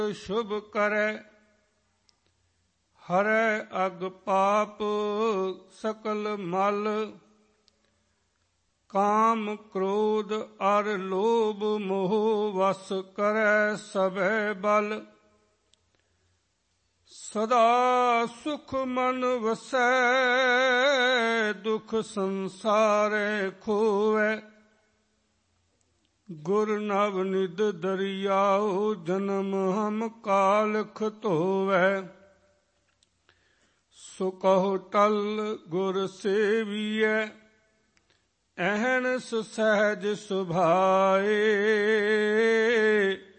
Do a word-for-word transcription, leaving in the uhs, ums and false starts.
ਸ਼ੁਭ ਕਰੈ। ਹਰੈ ਅਗ ਪਾਪ ਸਕਲ ਮਲ। ਕਾਮ ਕ੍ਰੋਧ ਅਰ ਲੋਭ ਮੋਹ ਵਸ ਕਰੈ ਸਭੈ ਬਲ। ਸਦਾ ਸੁਖ ਮਨ ਵਸੈ ਦੁਖ ਸੰਸਾਰੈ ਖੋਵੈ। ਗੁਰ ਨਵਨਿਧ ਦਰਿਆਉ ਜਨਮ ਹਮ ਕਾਲਖ ਧੋਵੈ। ਸੋ ਕਹੋ ਟਲ ਗੁਰ ਸੇਵੀਐ ਅਹਨਿ ਸਹਿਜ ਸੁਭਾਏ।